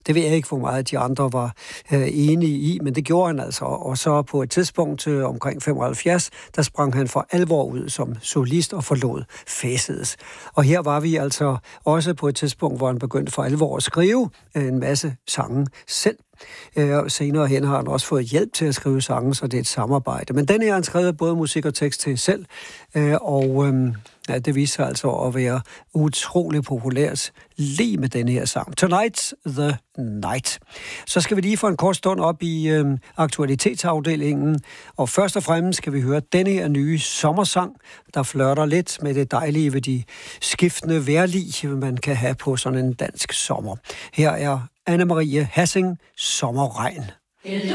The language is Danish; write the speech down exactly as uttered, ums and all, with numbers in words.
Det ved jeg ikke, hvor meget de andre var øh, enige i, men det gjorde han altså. Og så på et tidspunkt øh, omkring femoghalvfjerds, der sprang han for alvor ud som solist og forlod Faces. Og her var vi altså også på et tidspunkt, hvor han begyndte for alvor at skrive øh, en masse sange selv. Øh, senere hen har han også fået hjælp til at skrive sange, så det er et samarbejde. Men den her har han skrevet både musik og tekst til selv, øh, og øh, ja, det viser sig altså at være utrolig populært lige med den her sang. Tonight's the Night. Så skal vi lige få en kort stund op i øh, aktualitetsafdelingen, og først og fremmest skal vi høre denne her nye sommersang, der flirter lidt med det dejlige ved de skiftende vejrlig, man kan have på sådan en dansk sommer. Her er Anne Marie Hassing, Sommerregn.